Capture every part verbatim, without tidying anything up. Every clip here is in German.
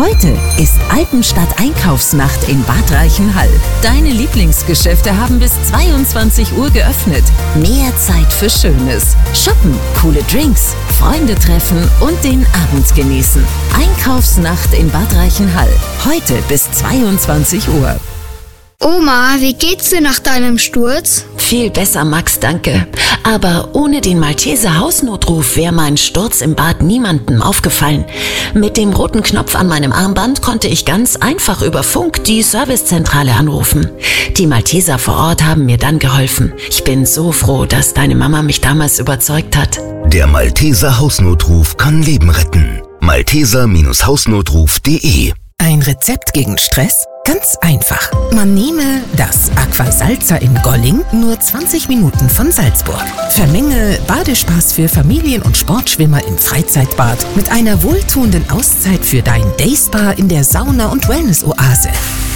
Heute ist Alpenstadt Einkaufsnacht in Bad Reichenhall. Deine Lieblingsgeschäfte haben bis zweiundzwanzig Uhr geöffnet. Mehr Zeit für Schönes. Shoppen, coole Drinks, Freunde treffen und den Abend genießen. Einkaufsnacht in Bad Reichenhall. Heute bis zweiundzwanzig Uhr. Oma, wie geht's dir nach deinem Sturz? Viel besser, Max, danke. Aber ohne den Malteser Hausnotruf wäre mein Sturz im Bad niemandem aufgefallen. Mit dem roten Knopf an meinem Armband konnte ich ganz einfach über Funk die Servicezentrale anrufen. Die Malteser vor Ort haben mir dann geholfen. Ich bin so froh, dass deine Mama mich damals überzeugt hat. Der Malteser Hausnotruf kann Leben retten. malteser Hausnotruf punkt de. Ein Rezept gegen Stress? Ganz einfach. Man nehme das Aquasalza in Golling, nur zwanzig Minuten von Salzburg. Vermenge Badespaß für Familien- und Sportschwimmer im Freizeitbad mit einer wohltuenden Auszeit für dein Dayspa in der Sauna- und Wellness-Oase.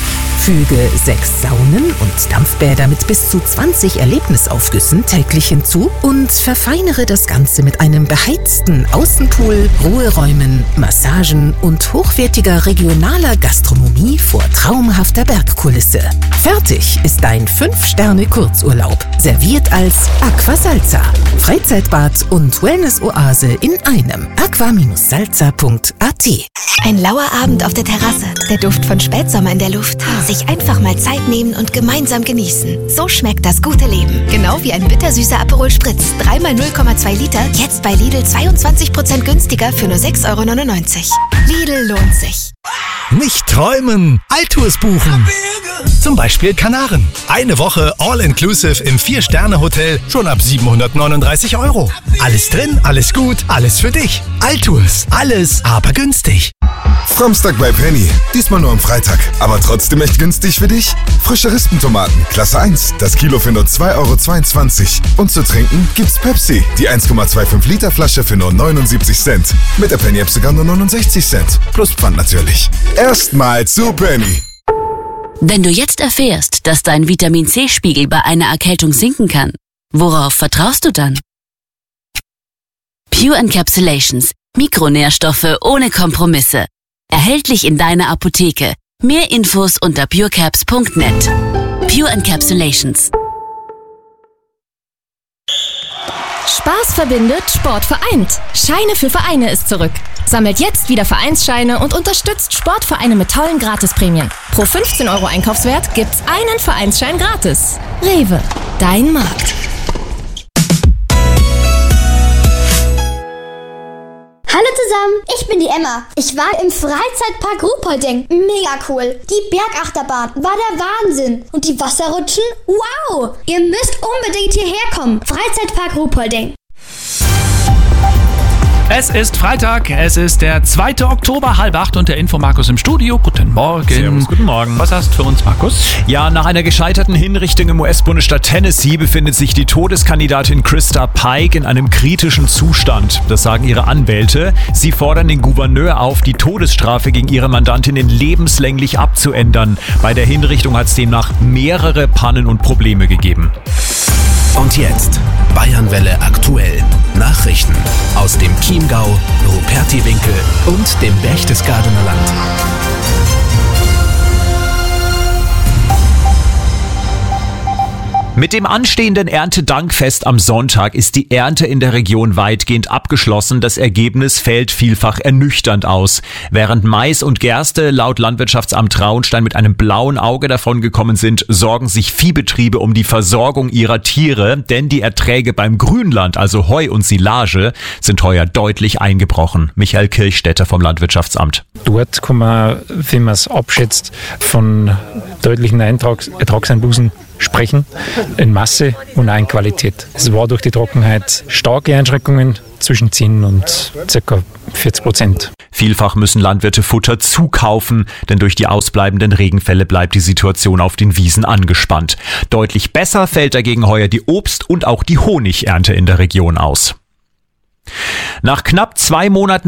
Füge sechs Saunen und Dampfbäder mit bis zu zwanzig Erlebnisaufgüssen täglich hinzu und verfeinere das Ganze mit einem beheizten Außenpool, Ruheräumen, Massagen und hochwertiger regionaler Gastronomie vor traumhafter Bergkulisse. Fertig ist dein fünf Sterne Kurzurlaub, serviert als Aquasalza. Freizeitbad und Wellness-Oase in einem. aqua salza punkt a t. Ein lauer Abend auf der Terrasse, der Duft von Spätsommer in der Luft. Sich einfach mal Zeit nehmen und gemeinsam genießen. So schmeckt das gute Leben. Genau wie ein bittersüßer Aperol Spritz. drei mal null Komma zwei Liter, jetzt bei Lidl zweiundzwanzig Prozent günstiger für nur sechs Euro neunundneunzig. Lidl lohnt sich. Nicht träumen, Altours buchen. Zum Beispiel Kanaren. Eine Woche All-Inclusive im vier Sterne Hotel schon ab siebenhundertneununddreißig Euro. Alles drin, alles gut, alles für dich. Altours, alles aber günstig. Samstag bei Penny. Diesmal nur am Freitag. Aber trotzdem echt günstig für dich? Frische Rispentomaten, Klasse eins. Das Kilo für nur zwei Euro zweiundzwanzig. Und zu trinken gibt's Pepsi. Die eins Komma fünfundzwanzig Liter Flasche für nur neunundsiebzig Cent. Mit der Penny-App sogar nur neunundsechzig Cent. Plus Pfand natürlich. Erstmal zu Penny. Wenn du jetzt erfährst, dass dein Vitamin-C-Spiegel bei einer Erkältung sinken kann, worauf vertraust du dann? Pure Encapsulations. Mikronährstoffe ohne Kompromisse. Erhältlich in deiner Apotheke. Mehr Infos unter purecaps punkt net. Pure Encapsulations. Spaß verbindet, Sport vereint. Scheine für Vereine ist zurück. Sammelt jetzt wieder Vereinsscheine und unterstützt Sportvereine mit tollen Gratisprämien. Pro fünfzehn Euro Einkaufswert gibt's einen Vereinsschein gratis. Rewe, dein Markt. Hallo zusammen, ich bin die Emma. Ich war im Freizeitpark Ruhpolding. Mega cool. Die Bergachterbahn war der Wahnsinn. Und die Wasserrutschen? Wow! Ihr müsst unbedingt hierher kommen. Freizeitpark Ruhpolding. Es ist Freitag, es ist der zweite Oktober, halb acht und der Infomarkus im Studio. Guten Morgen. Servus, guten Morgen. Was hast du für uns, Markus? Ja, nach einer gescheiterten Hinrichtung im U S-Bundesstaat Tennessee befindet sich die Todeskandidatin Krista Pike in einem kritischen Zustand. Das sagen ihre Anwälte. Sie fordern den Gouverneur auf, die Todesstrafe gegen ihre Mandantin lebenslänglich abzuändern. Bei der Hinrichtung hat es demnach mehrere Pannen und Probleme gegeben. Und jetzt Bayernwelle aktuell. Nachrichten aus dem Chiemgau, Rupertiwinkel und dem Berchtesgadener Land. Mit dem anstehenden Erntedankfest am Sonntag ist die Ernte in der Region weitgehend abgeschlossen. Das Ergebnis fällt vielfach ernüchternd aus. Während Mais und Gerste laut Landwirtschaftsamt Traunstein mit einem blauen Auge davongekommen sind, sorgen sich Viehbetriebe um die Versorgung ihrer Tiere, denn die Erträge beim Grünland, also Heu und Silage, sind heuer deutlich eingebrochen. Michael Kirchstätter vom Landwirtschaftsamt. Dort kann man, wie man es abschätzt, von deutlichen Eintrags- Ertragseinbußen sprechen, in Masse und auch in Qualität. Es war durch die Trockenheit starke Einschränkungen zwischen zehn und ca. vierzig Prozent. Vielfach müssen Landwirte Futter zukaufen, denn durch die ausbleibenden Regenfälle bleibt die Situation auf den Wiesen angespannt. Deutlich besser fällt dagegen heuer die Obst- und auch die Honigernte in der Region aus. Nach knapp zwei Monaten